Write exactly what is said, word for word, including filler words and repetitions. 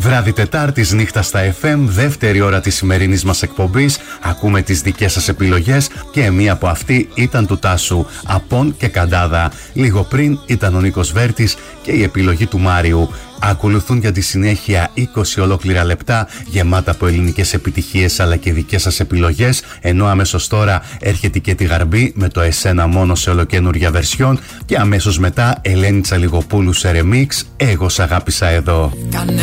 Βράδυ Τετάρτης, νύχτα στα εφ εμ, δεύτερη ώρα της σημερινής μας εκπομπής. Ακούμε τις δικές σας επιλογές και μία από αυτή ήταν του Τάσου, Απών και Καντάδα. Λίγο πριν ήταν ο Νίκος Βέρτης και η επιλογή του Μάριου. Ακολουθούν για τη συνέχεια είκοσι ολόκληρα λεπτά γεμάτα από ελληνικές επιτυχίες αλλά και δικές σας επιλογές, ενώ αμέσως τώρα έρχεται και τη Γαρμπή με το Εσένα μόνο σε ολοκαίνουργια βερσιόν και αμέσως μετά Ελένη Τσαλιγοπούλου σε ρεμίξ, Εγώ σ' αγάπησα εδώ.